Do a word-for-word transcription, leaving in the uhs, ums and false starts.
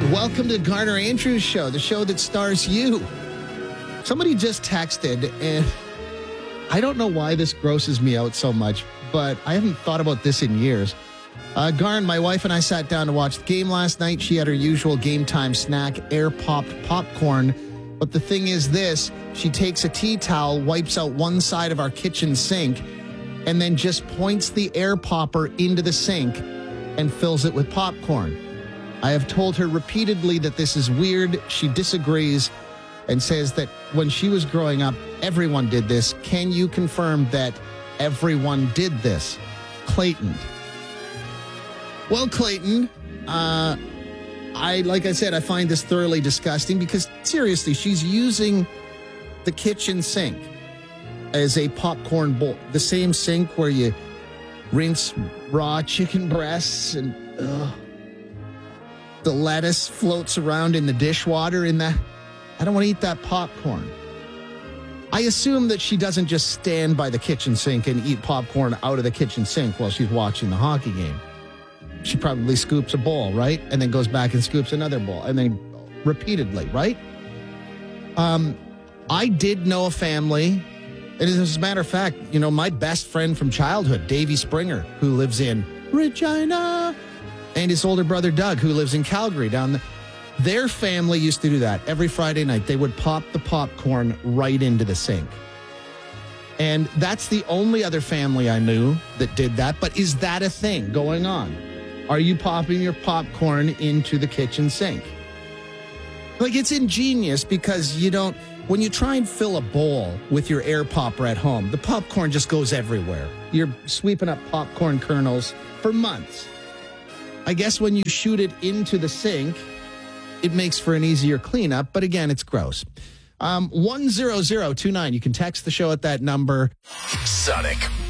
Welcome to Garner Andrews Show, the show that stars you. Somebody just texted, and I don't know why this grosses me out so much, but I haven't thought about this in years. Uh, Garn, my wife and I sat down to watch the game last night. She had her usual game time snack, air-popped popcorn. But the thing is this, she takes a tea towel, wipes out one side of our kitchen sink, and then just points the air popper into the sink and fills it with popcorn. I have told her repeatedly that this is weird. She disagrees and says that when she was growing up, everyone did this. Can you confirm that everyone did this? Clayton. Well, Clayton, uh, I like I said, I find this thoroughly disgusting because, seriously, she's using the kitchen sink as a popcorn bowl. The same sink where you rinse raw chicken breasts and ugh, the lettuce floats around in the dishwater in that. I don't want to eat that popcorn. I assume that she doesn't just stand by the kitchen sink and eat popcorn out of the kitchen sink while she's watching the hockey game. She probably scoops a bowl, right? And then goes back and scoops another bowl. And then repeatedly, right? Um, I did know a family. And as a matter of fact, you know, my best friend from childhood, Davey Springer, who lives in Regina, and his older brother, Doug, who lives in Calgary down there. Their family used to do that every Friday night. They would pop the popcorn right into the sink. And that's the only other family I knew that did that. But is that a thing going on? Are you popping your popcorn into the kitchen sink? Like, it's ingenious because you don't, when you try and fill a bowl with your air popper at home, the popcorn just goes everywhere. You're sweeping up popcorn kernels for months. I guess when you shoot it into the sink, it makes for an easier cleanup, but again, it's gross. Um, one zero zero two nine, you can text the show at that number. Sonic